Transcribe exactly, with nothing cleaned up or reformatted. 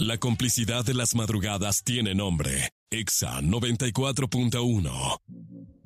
La complicidad de las madrugadas tiene nombre. Exa noventa y cuatro punto uno.